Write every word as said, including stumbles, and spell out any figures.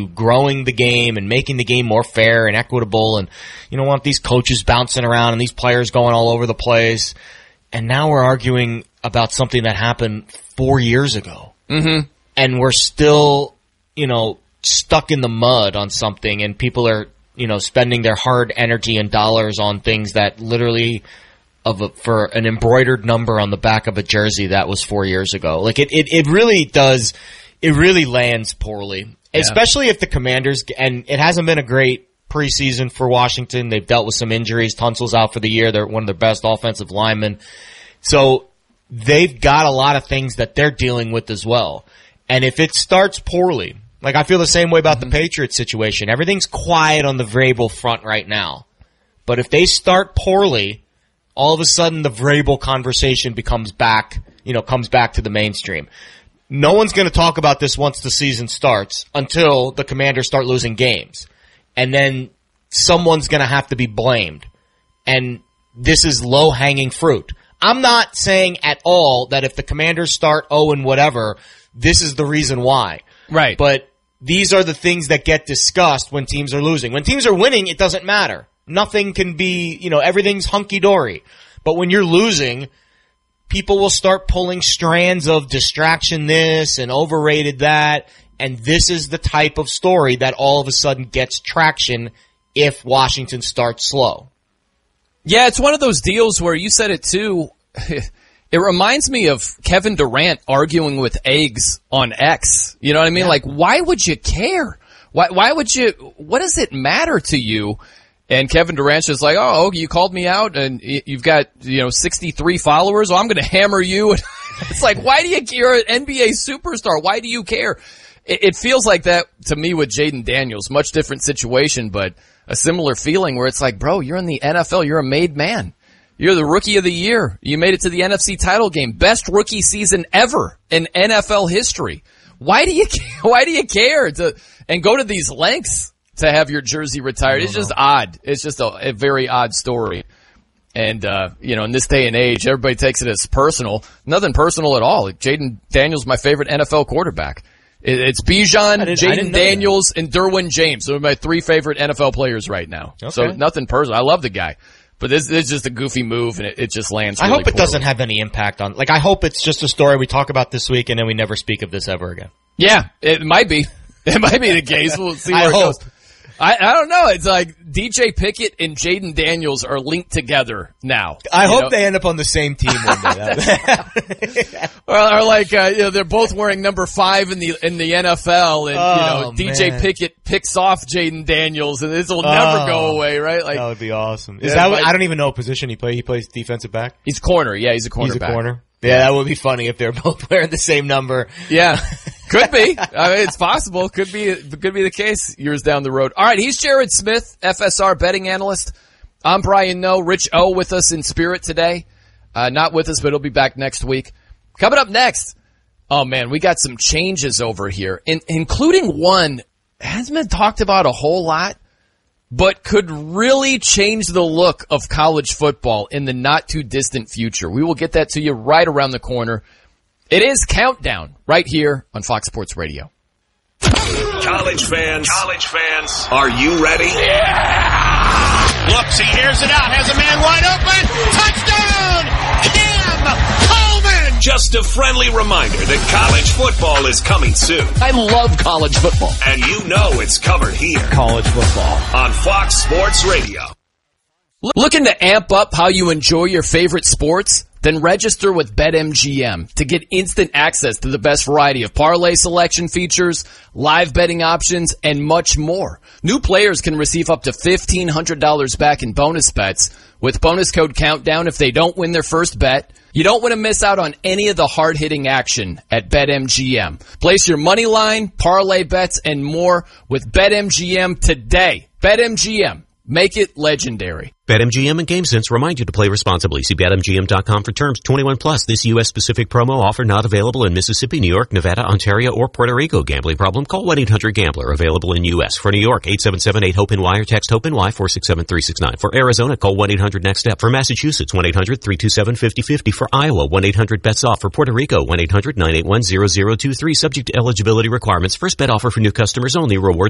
to growing the game and making the game more fair and equitable, and you don't want these coaches bouncing around and these players going all over the place. And now we're arguing about something that happened four years ago. Mm-hmm. And we're still, you know, stuck in the mud on something, and people are, you know, spending their hard energy and dollars on things that literally of a, for an embroidered number on the back of a jersey that was four years ago. Like it, it, it really does, it really lands poorly, yeah. Especially if the Commanders, and it hasn't been a great preseason for Washington. They've dealt with some injuries. Tunsil's out for the year. They're one of their best offensive linemen. So they've got a lot of things that they're dealing with as well. And if it starts poorly, like I feel the same way about mm-hmm. the Patriots situation. Everything's quiet on the Vrabel front right now. But if they start poorly, all of a sudden the Vrabel conversation becomes back, you know, comes back to the mainstream. No one's going to talk about this once the season starts until the Commanders start losing games. And then someone's going to have to be blamed. And this is low-hanging fruit. I'm not saying at all that if the Commanders start oh and whatever, this is the reason why. Right. But these are the things that get discussed when teams are losing. When teams are winning, it doesn't matter. Nothing can be, you know, everything's hunky-dory. But when you're losing, people will start pulling strands of distraction this and overrated that, and this is the type of story that all of a sudden gets traction if Washington starts slow. Yeah, it's one of those deals where you said it too. It reminds me of Kevin Durant arguing with eggs on X. You know what I mean? Yeah. Like, why would you care? Why, why would you, what does it matter to you? And Kevin Durant's just like, oh, you called me out and you've got, you know, sixty-three followers. Oh, I'm going to hammer you. It's like, why do you, you're an N B A superstar. Why do you care? It, it feels like that to me with Jaden Daniels. Much different situation, but a similar feeling where it's like, bro, you're in the N F L. You're a made man. You're the rookie of the year. You made it to the N F C title game. Best rookie season ever in N F L history. Why do you, why do you care to, and go to these lengths to have your jersey retired? It's just know. odd. It's just a, a very odd story. And, uh, you know, in this day and age, everybody takes it as personal. Nothing personal at all. Jaden Daniels, my favorite N F L quarterback. It, it's Bijan, Jaden Daniels, and Derwin James. Those are my three favorite N F L players right now. Okay. So nothing personal. I love the guy. But this, this is just a goofy move, and it, it just lands really I hope it poorly. doesn't have any impact on, like, I hope it's just a story we talk about this week, and then we never speak of this ever again. Yeah, it might be. It might be the case. We'll see where I it hope. goes. I, I don't know. It's like D J Pickett and Jaden Daniels are linked together now. I hope know? they end up on the same team one day. or, or like, uh, you know, they're both wearing number five in the in the N F L, and oh, you know, D J man. Pickett picks off Jaden Daniels, and this will oh, never go away, right? Like that would be awesome. Is yeah, that? like, I don't even know what position he plays. He plays defensive back. He's corner. Yeah, he's a cornerback. He's a corner. Yeah, that would be funny if they're both wearing the same number. Yeah, could be. I mean, it's possible. Could be. Could be the case years down the road. All right, he's Jared Smith, F S R betting analyst. I'm Brian Noe. Rich O with us in spirit today. Uh, not with us, but he'll be back next week. Coming up next. Oh man, we got some changes over here, in, including one hasn't been talked about a whole lot, but could really change the look of college football in the not-too-distant future. We will get that to you right around the corner. It is Countdown right here on Fox Sports Radio. College fans, college fans, are you ready? Yeah! Looks, he airs it out, has a man wide open. Touchdown! Cam Coleman! Just a friendly reminder that college football is coming soon. I love college football. And you know it's covered here. College football. On Fox Sports Radio. Looking to amp up how you enjoy your favorite sports? Then register with BetMGM to get instant access to the best variety of parlay selection features, live betting options, and much more. New players can receive up to fifteen hundred dollars back in bonus bets with bonus code COUNTDOWN if they don't win their first bet. You don't want to miss out on any of the hard-hitting action at BetMGM. Place your money line, parlay bets, and more with BetMGM today. BetMGM. Make it legendary. BetMGM and GameSense remind you to play responsibly. See Bet M G M dot com for terms. twenty-one plus. This U S-specific promo offer not available in Mississippi, New York, Nevada, Ontario, or Puerto Rico. Gambling problem? Call one eight hundred gambler. Available in U S. For New York, eight seven seven eight hope N Y or text HOPE-NY four six seven three six nine. For Arizona, call one eight hundred next step. For Massachusetts, one eight hundred three two seven five zero five zero. For Iowa, one eight hundred bets off. For Puerto Rico, one eight hundred nine eight one zero zero two three. Subject to eligibility requirements. First bet offer for new customers only. Rewards